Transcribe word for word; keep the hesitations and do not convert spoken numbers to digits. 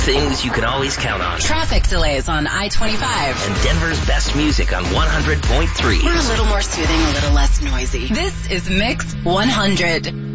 things you can always count on. Traffic delays on I twenty-five. And Denver's best music on one hundred point three. We're a little more soothing, a little less noisy. This is Mix one hundred.